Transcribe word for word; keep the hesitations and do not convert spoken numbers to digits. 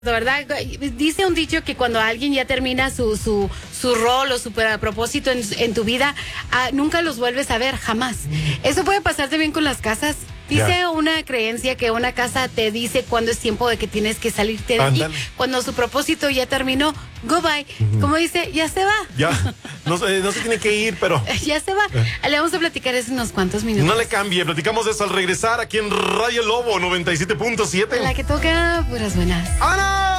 De verdad, dice un dicho que cuando alguien ya termina su su, su rol o su propósito en, en tu vida, uh, nunca los vuelves a ver, jamás. Eso puede pasar también con las casas. Dice yeah. una creencia que una casa te dice cuándo es tiempo de que tienes que salirte de allí. Cuando su propósito ya terminó, goodbye. Uh-huh. Como dice, ya se va. Ya, no, no se tiene que ir, pero... ya se va. Uh. Le vamos a platicar eso unos cuantos minutos. No le cambie, platicamos de eso al regresar aquí en Radio Lobo noventa y siete punto siete. La que toca puras buenas. ¡Ana!